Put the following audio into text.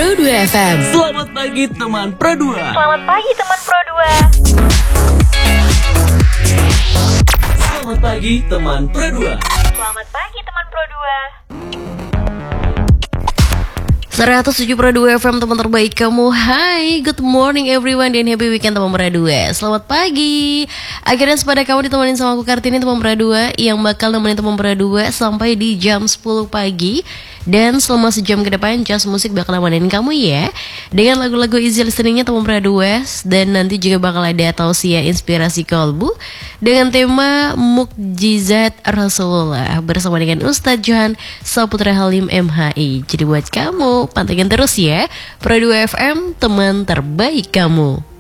Pro 2 FM. Selamat pagi teman Pro 2. Selamat pagi teman Pro 2. Selamat pagi teman Pro 2. Selamat pagi teman Pro 2. 107 Pro 2 FM, teman terbaik kamu. Hai, good morning everyone dan happy weekend teman Pro 2. Selamat pagi. Akhirnya sepada kamu ditemenin sama aku Kartini teman Pro 2 yang bakal nemenin teman Pro 2 sampai di jam 10 pagi. Dan selama sejam ke depan Just Musik bakal nemenin kamu ya, dengan lagu-lagu easy listeningnya teman Pro 2. Dan nanti juga bakal ada tausiah inspirasi kolbu dengan tema Mukjizat Rasulullah bersama dengan Ustadz Johan Saputra Halim MHI. Jadi buat kamu pantengin terus ya Pro 2 FM, teman terbaik kamu.